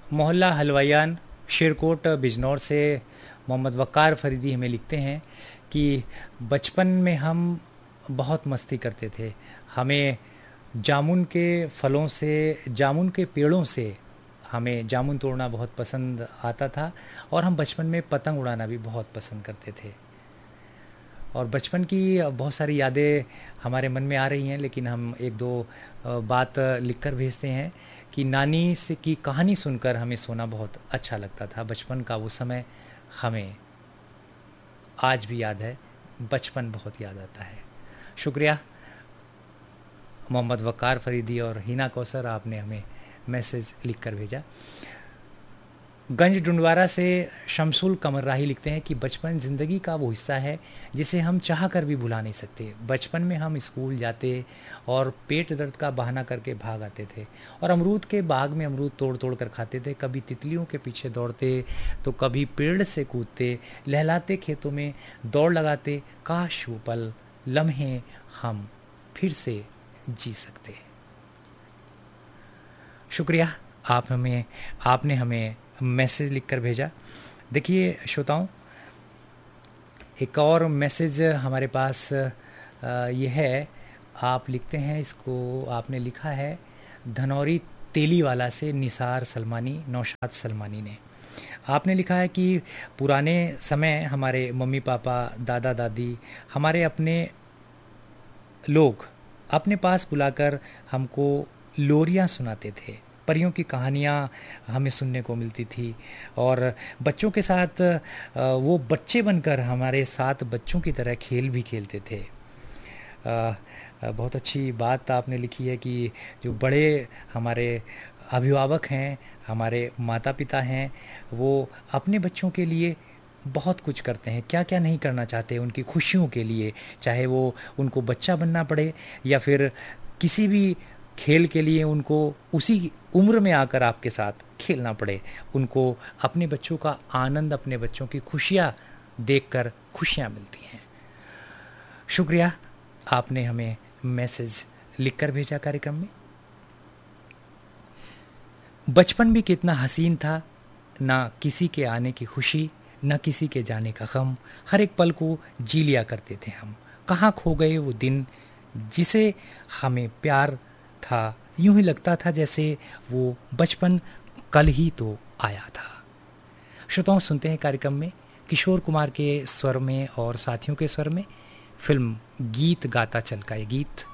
मोहल्ला हलवायान शिरकोट बिजनौर से मोहम्मद वक़ार फरीदी हमें लिखते हैं कि बचपन में हम बहुत मस्ती करते थे। हमें जामुन के फलों से, जामुन के पेड़ों से हमें जामुन तोड़ना बहुत पसंद आता था और हम बचपन में पतंग उड़ाना भी बहुत पसंद करते थे। और बचपन की बहुत सारी यादें हमारे मन में आ रही हैं, लेकिन हम एक दो बात लिखकर भेजते हैं कि नानी से की कहानी सुनकर हमें सोना बहुत अच्छा लगता था। बचपन का वो समय हमें आज भी याद है, बचपन बहुत याद आता है। शुक्रिया मोहम्मद वक़ार फरीदी और हिना कौसर, आपने हमें मैसेज लिखकर भेजा। गंज डुंडवारा से शमसुल कमर राही लिखते हैं कि बचपन ज़िंदगी का वो हिस्सा है जिसे हम चाह कर भी भुला नहीं सकते। बचपन में हम स्कूल जाते और पेट दर्द का बहाना करके भाग आते थे और अमरूद के बाग में अमरूद तोड़ तोड़ कर खाते थे। कभी तितलियों के पीछे दौड़ते तो कभी पेड़ से कूदते, लहलाते खेतों में दौड़ लगाते। काश वो पल लम्हे हम फिर से जी सकते। शुक्रिया आपने हमें मैसेज लिखकर भेजा। देखिए श्रोताओं, एक और मैसेज हमारे पास ये है। आप लिखते हैं, इसको आपने लिखा है धनौरी तेलीवाला से निसार सलमानी, नौशाद सलमानी ने। आपने लिखा है कि पुराने समय हमारे मम्मी पापा, दादा दादी, हमारे अपने लोग अपने पास बुलाकर हमको लोरियां सुनाते थे। परियों की कहानियाँ हमें सुनने को मिलती थी और बच्चों के साथ वो बच्चे बनकर हमारे साथ बच्चों की तरह खेल भी खेलते थे। बहुत अच्छी बात आपने लिखी है कि जो बड़े हमारे अभिभावक हैं, हमारे माता पिता हैं, वो अपने बच्चों के लिए बहुत कुछ करते हैं। क्या क्या नहीं करना चाहते उनकी खुशियों के लिए, चाहे वो उनको बच्चा बनना पड़े या फिर किसी भी खेल के लिए उनको उसी उम्र में आकर आपके साथ खेलना पड़े। उनको अपने बच्चों का आनंद, अपने बच्चों की खुशियाँ देखकर खुशियाँ मिलती हैं। शुक्रिया, आपने हमें मैसेज लिखकर भेजा कार्यक्रम में। बचपन भी कितना हसीन था, ना किसी के आने की खुशी, न किसी के जाने का गम। हर एक पल को जी लिया करते थे हम। कहाँ खो गए वो दिन जिसे हमें प्यार था। यूं ही लगता था जैसे वो बचपन कल ही तो आया था। श्रोताओं, सुनते हैं कार्यक्रम में किशोर कुमार के स्वर में और साथियों के स्वर में फिल्म गीत गाता चल का ये गीत।